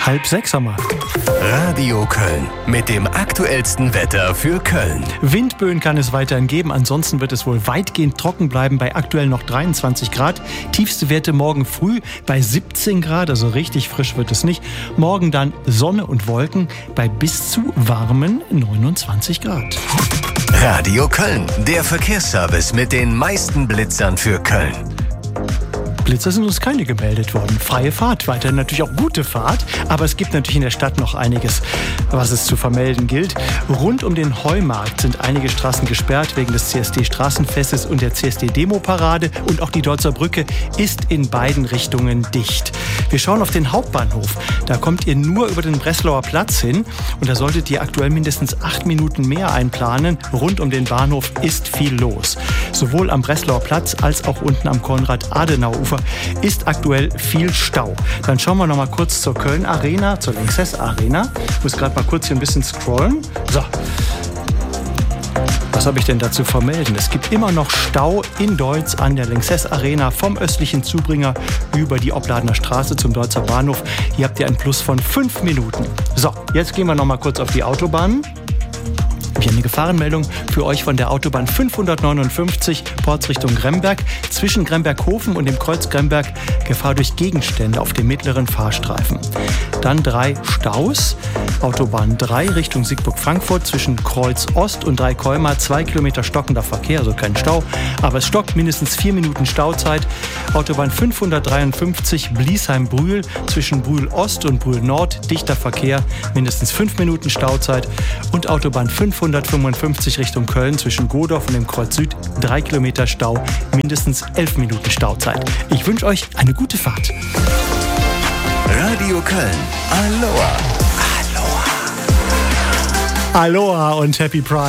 5:30 haben wir. Radio Köln mit dem aktuellsten Wetter für Köln. Windböen kann es weiterhin geben, ansonsten wird es wohl weitgehend trocken bleiben bei aktuell noch 23 Grad. Tiefste Werte morgen früh bei 17 Grad, also richtig frisch wird es nicht. Morgen dann Sonne und Wolken bei bis zu warmen 29 Grad. Radio Köln, der Verkehrsservice mit den meisten Blitzern für Köln. Blitzer sind uns keine gemeldet worden. Freie Fahrt, weiterhin natürlich auch gute Fahrt, aber es gibt natürlich in der Stadt noch einiges, was es zu vermelden gilt. Rund um den Heumarkt sind einige Straßen gesperrt wegen des CSD-Straßenfestes und der CSD-Demo-Parade und auch die Deutzer Brücke ist in beiden Richtungen dicht. Wir schauen auf den Hauptbahnhof. Da kommt ihr nur über den Breslauer Platz hin und da solltet ihr aktuell mindestens 8 Minuten mehr einplanen. Rund um den Bahnhof ist viel los. Sowohl am Breslauer Platz als auch unten am Konrad-Adenauer-Ufer ist aktuell viel Stau. Dann schauen wir noch mal kurz zur Köln Arena, zur Lanxess Arena. Ich muss gerade mal kurz hier ein bisschen scrollen. So. Was habe ich denn dazu vermelden? Es gibt immer noch Stau in Deutz an der Lanxess Arena vom östlichen Zubringer über die Opladener Straße zum Deutzer Bahnhof. Hier habt ihr einen Plus von 5 Minuten. So, jetzt gehen wir noch mal kurz auf die Autobahn. Hier eine Gefahrenmeldung für euch von der Autobahn 559, Ortsrichtung Gremberg. Zwischen Gremberghofen und dem Kreuz Gremberg Gefahr durch Gegenstände auf dem mittleren Fahrstreifen. Dann 3 Staus. Autobahn 3 Richtung Siegburg-Frankfurt zwischen Kreuz Ost und Dreikolmar 2 Kilometer stockender Verkehr, also kein Stau. Aber es stockt mindestens 4 Minuten Stauzeit. Autobahn 553 Bliesheim-Brühl zwischen Brühl Ost und Brühl Nord dichter Verkehr, mindestens 5 Minuten Stauzeit. Und Autobahn 555 Richtung Köln zwischen Godorf und dem Kreuz Süd 3 Kilometer Stau, mindestens 11 Minuten Stauzeit. Ich wünsche euch eine gute Fahrt. Radio Köln. Aloha. Aloha und Happy Pride.